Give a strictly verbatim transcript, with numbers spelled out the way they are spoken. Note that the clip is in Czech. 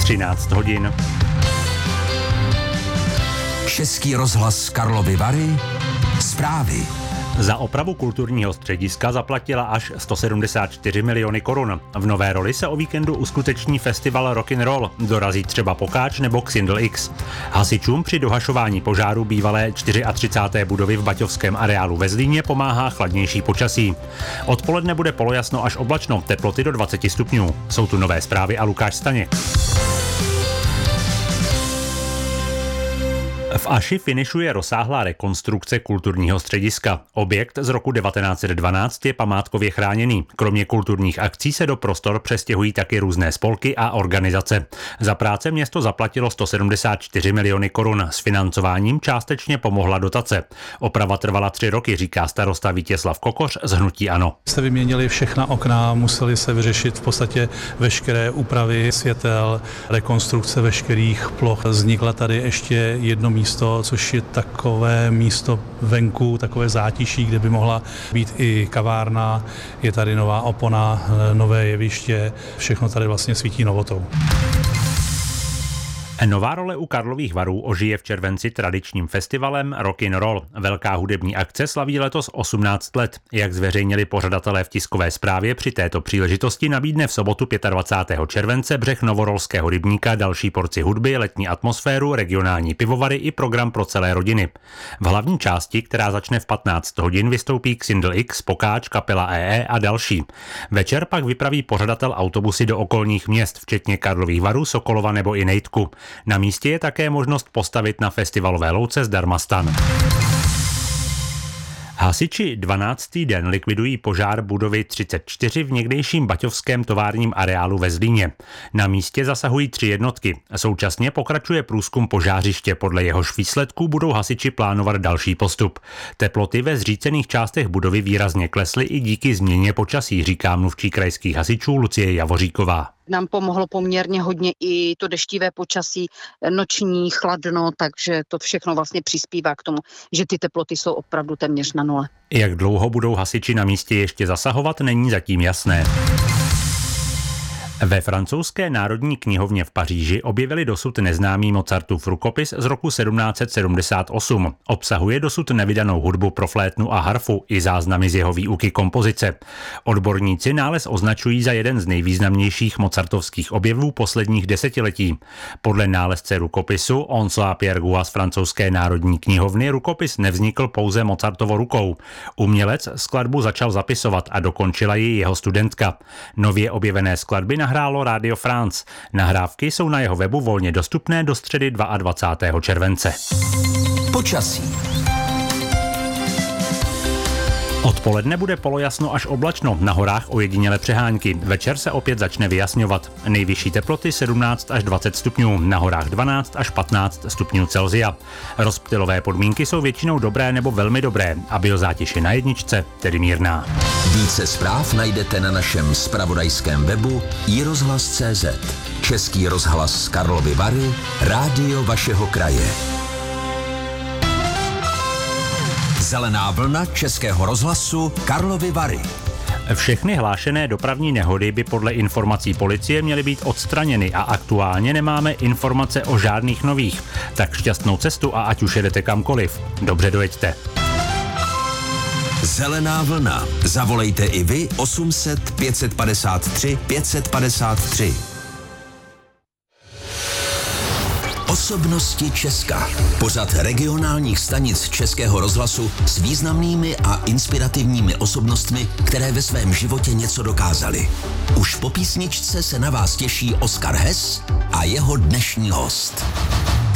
třináct hodin. Český rozhlas Karlovy Vary. Zprávy. Za opravu kulturního střediska zaplatila až sto sedmdesát čtyři miliony korun. V Nové Roli se o víkendu uskuteční festival Rock'n'Roll, dorazí třeba Pokáč nebo Xindl X. Hasičům při dohašování požáru bývalé třicáté čtvrté budovy v baťovském areálu ve Zlíně pomáhá chladnější počasí. Odpoledne bude polojasno až oblačno, teploty do dvacet stupňů. Jsou tu nové zprávy a Lukáš Staněk. V Aši finišuje rozsáhlá rekonstrukce kulturního střediska. Objekt z roku devatenáct set dvanáct je památkově chráněný. Kromě kulturních akcí se do prostor přestěhují taky různé spolky a organizace. Za práce město zaplatilo sto sedmdesát čtyři miliony korun. S financováním částečně pomohla dotace. Oprava trvala tři roky, říká starosta Vítězslav Kokoř z hnutí ANO. Se vyměnili všechna okna, museli se vyřešit v podstatě veškeré úpravy světel, rekonstrukce veškerých ploch. Vznikla tady ještě jedno místo, což je takové místo venku, takové zátiší, kde by mohla být i kavárna. Je tady nová opona, nové jeviště, všechno tady vlastně svítí novotou. Nová Role u Karlových Varů ožije v červenci tradičním festivalem Rock'n'Roll. Velká hudební akce slaví letos osmnáct let. Jak zveřejnili pořadatelé v tiskové zprávě, při této příležitosti nabídne v sobotu dvacátého pátého července břeh Novorolského rybníka další porci hudby, letní atmosféru, regionální pivovary i program pro celé rodiny. V hlavní části, která začne v patnáct hodin, vystoupí Xindl X, Pokáč, kapela E E a další. Večer pak vypraví pořadatel autobusy do okolních měst, včetně Karlových Varů, Sokolova nebo i Nejtku. Na místě je také možnost postavit na festivalové louce zdarma stan. Hasiči dvanáctý den likvidují požár budovy třicet čtyři v někdejším baťovském továrním areálu ve Zlíně. Na místě zasahují tři jednotky. Současně pokračuje průzkum požářiště, podle jehož výsledků budou hasiči plánovat další postup. Teploty ve zřícených částech budovy výrazně klesly i díky změně počasí, říká mluvčí krajských hasičů Lucie Javoříková. Nám pomohlo poměrně hodně i to deštivé počasí, noční chladno, takže to všechno vlastně přispívá k tomu, že ty teploty jsou opravdu téměř na nule. Jak dlouho budou hasiči na místě ještě zasahovat, není zatím jasné. Ve francouzské národní knihovně v Paříži objevili dosud neznámý Mozartův rukopis z roku sedmnáct set sedmdesát osm. Obsahuje dosud nevydanou hudbu pro flétnu a harfu i záznamy z jeho výuky kompozice. Odborníci nález označují za jeden z nejvýznamnějších mozartovských objevů posledních desetiletí. Podle nálezce rukopisu Onsoa Piergua z francouzské národní knihovny rukopis nevznikl pouze Mozartovo rukou. Umělec skladbu začal zapisovat a dokončila ji jeho studentka. Nově objevené skladby nahrálo Radio France. Nahrávky jsou na jeho webu volně dostupné do středy dvacátého druhého července. Počasí. Odpoledne bude polojasno až oblačno, na horách ojediněle přehánky. Večer se opět začne vyjasňovat. Nejvyšší teploty sedmnáct až dvacet stupňů, na horách dvanáct až patnáct stupňů Celsia. Rozptylové podmínky jsou většinou dobré nebo velmi dobré a biozátěž je na jedničce, tedy mírná. Více zpráv najdete na našem zpravodajském webu i rozhlas tečka cé zet. Český rozhlas Karlovy Vary, rádio vašeho kraje. Zelená vlna Českého rozhlasu Karlovy Vary. Všechny hlášené dopravní nehody by podle informací policie měly být odstraněny a aktuálně nemáme informace o žádných nových. Tak šťastnou cestu a ať už jedete kamkoliv. Dobře dojeďte. Zelená vlna. Zavolejte i vy osm set pět padesát tři pět padesát tři. Osobnosti Česka. Pořad regionálních stanic Českého rozhlasu s významnými a inspirativními osobnostmi, které ve svém životě něco dokázaly. Už po písničce se na vás těší Oskar Hess a jeho dnešní host.